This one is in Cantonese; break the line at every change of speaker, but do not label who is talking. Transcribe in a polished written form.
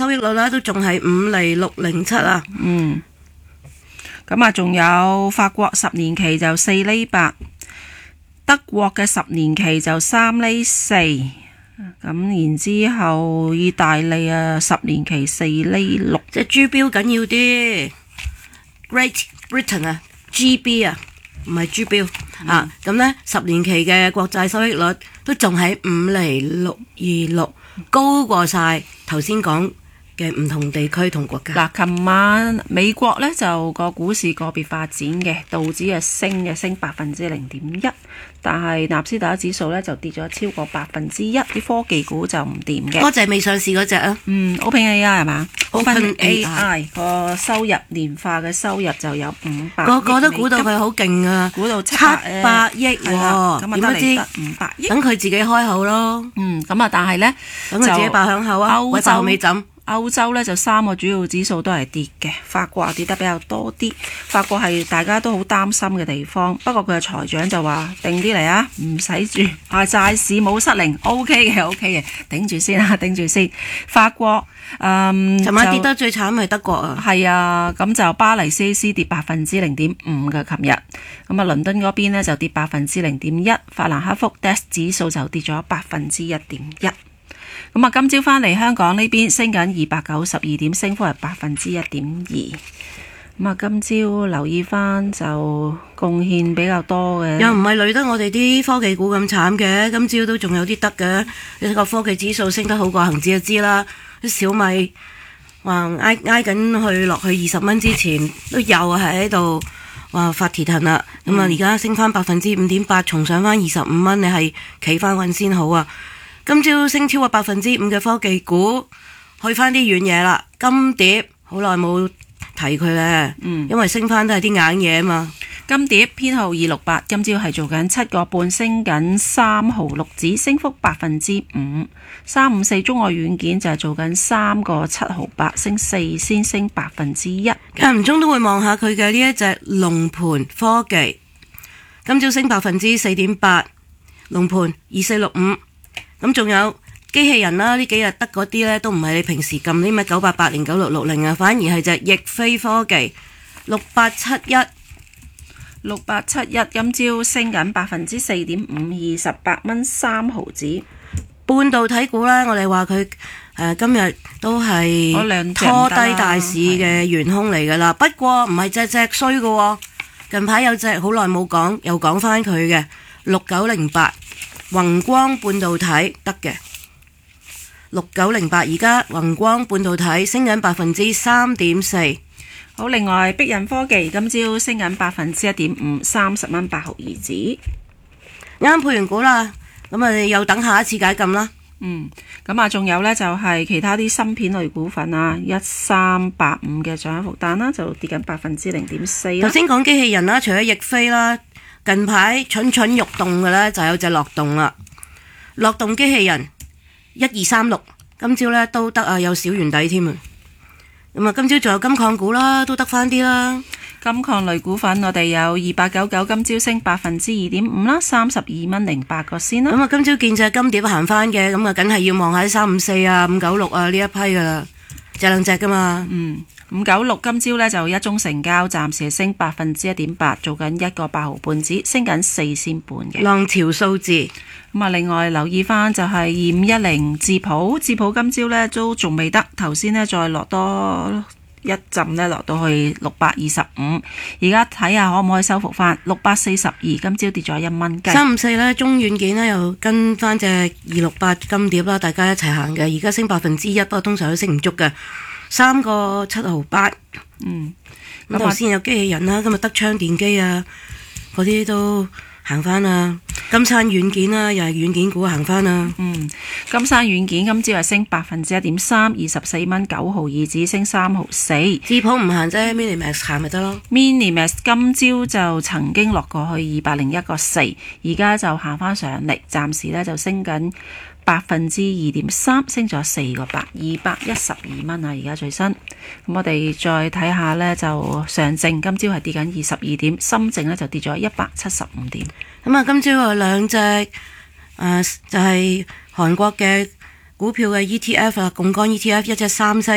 收益率啦，都仲係5.607厘啊。
咁啊，仲有法國10年期就4.8厘，德國嘅10年期就3.4厘，咁然之後意大利啊10年期4.6厘，
即係豬標緊要啲。Great Britain 啊 ，GB 啊，唔係豬標啊。咁呢10年期嘅國債收益率都仲喺5.626厘，高過晒頭先講嘅唔同地區同國家。
嗱，琴晚美國呢就個股市個別發展嘅，道指係升0.1%，但係納斯達克指數呢就跌咗超過1%，啲科技股就唔掂嘅。
嗰隻未上市嗰隻啊
，OpenAI 係嘛
？OpenAI
個收入年化嘅收入就有500億，
個個都估到佢好勁啊，
估到
700億喎，
咁啊
點
得500億，
等佢自己開口咯。
咁啊，但係呢，
等佢自己爆響口啊，我就未枕。
歐洲呢就3個主要指數都係跌嘅，法國跌得比較多啲。法國係大家都好擔心嘅地方，不過佢嘅財長就話定啲嚟啊，唔使住，債市冇失靈 ，OK 嘅，頂住先啦，頂住先。法國
尋晚跌得最慘係德國啊，
係啊，咁就巴黎 CAC 跌0.5%嘅，琴日。咁啊，倫敦嗰邊呢就跌0.1%，法蘭克福 DAX 指數就跌咗1.1%。咁啊，今朝返嚟香港呢邊升緊292點，升幅係1.2%。咁啊，今朝留意翻就貢獻比較多嘅，
又唔係累得我哋啲科技股咁慘嘅，今朝都仲有啲得嘅。你睇個科技指數升得好過恒指就知啦。啲小米話挨緊去落去20蚊之前，都又係喺度話發鐵騰啦。咁啊，而家升翻5.8%，重上翻25蚊，你係企翻穩先好啊！今朝升超過5%嘅科技股，去翻啲軟嘢啦。金蝶好耐冇提佢咧，因為升翻都係啲硬嘢啊嘛。
金蝶編號268，今朝係做緊7個半，升緊3毫6子，升幅5%。354中外軟件就係做緊3個7毫8，升4先，升1%。
間唔中都會望下佢嘅呢一隻龍盤科技，今朝升4.8%，龍盤2465。咁仲有機器人啦，呢幾日得嗰啲呢都唔係你平時撳啲咩988、9660啊，反而係隻易飛科技6871，
今朝升緊4.5%，28蚊3毫子。
半導體股呢，我哋話佢今日都係拖低大市嘅元兇嚟噶啦。不過唔係隻隻衰噶喎，近排有隻好耐冇講，又講翻佢嘅6908。宏光半導體得嘅6908，而家宏光半導體升緊3.4%。
好，另外碧印科技今朝升緊1.5%，30蚊8毫2子。
啱配完股啦，咁啊又等下一次解禁啦。
咁啊，仲有呢，就係其他啲芯片類股份啊，1385嘅漲幅單啦，就跌緊0.4%。
頭先講機器人啦，除咗易飛啦。近排蠢欲動嘅呢，就有隻樂動啦，樂動機器人1236，今朝呢都得啊，有小圓底添啊。咁啊，今朝仲有金礦股啦，都得翻啲啦。
金礦類股份我哋有2899，今朝升2.5%啦，32蚊08個先啦。
咁啊，今朝見隻金蝶行翻嘅，咁啊，梗係要望下啲354啊、596啊呢一批噶啦，隻兩隻噶嘛。
596今朝呢就一宗成交，暫時升1.8%，做緊1個8毫半子，升緊4仙半嘅。
浪潮數字。
咁啊，另外留意翻就係2510智普今朝呢都仲未得，頭先呢再落多一陣呢，落到去625，而家睇下可唔可以收復翻642，今朝跌咗1蚊雞。
354呢，中軟件呢又跟翻隻268金蝶啦，大家一齊行嘅，而家升1%，不過通常都升唔足嘅。3個7毫8，咁頭先有機器人啦，今日德昌電機啊，嗰啲都行翻啦。金山軟件啦，又係軟件股行翻啦。
金山軟件今朝係升1.3%，24蚊9毫2子，升3毫4。
智普唔行啫 ，Minimax 行咪得咯。
Minimax 今朝就曾經落過去201個4，而家就行翻上嚟，暫時呢就升緊2.3%，升咗4個8，212蚊啊！而家最新，咁我哋再睇下呢，就上證今朝係跌緊22點，深證呢就跌咗175點。
咁啊，今朝有兩隻就係韓國嘅股票嘅 ETF 啊，槓桿 ETF，一隻三西。